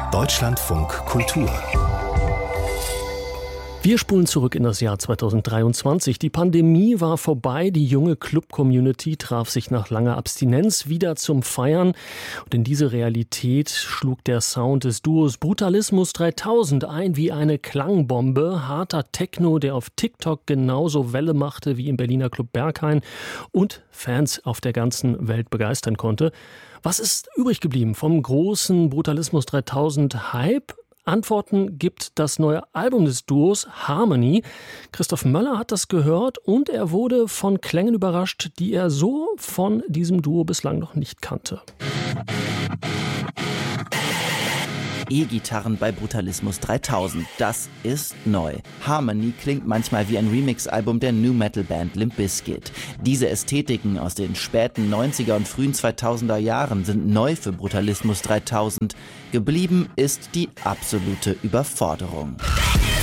Deutschlandfunk Kultur. Wir spulen zurück in das Jahr 2023. Die Pandemie war vorbei, die junge Club-Community traf sich nach langer Abstinenz wieder zum Feiern. Und in diese Realität schlug der Sound des Duos Brutalismus 3000 ein wie eine Klangbombe. Harter Techno, der auf TikTok genauso Welle machte wie im Berliner Club Berghain und Fans auf der ganzen Welt begeistern konnte. Was ist übrig geblieben vom großen Brutalismus 3000 Hype? Antworten gibt das neue Album des Duos Harmony. Christoph Möller hat das gehört und er wurde von Klängen überrascht, die er so von diesem Duo bislang noch nicht kannte. E-Gitarren bei Brutalismus 3000, das ist neu. Harmony klingt manchmal wie ein Remix-Album der Nu-Metal-Band Limp Bizkit. Diese Ästhetiken aus den späten 90er und frühen 2000er Jahren sind neu für Brutalismus 3000. Geblieben ist die absolute Überforderung.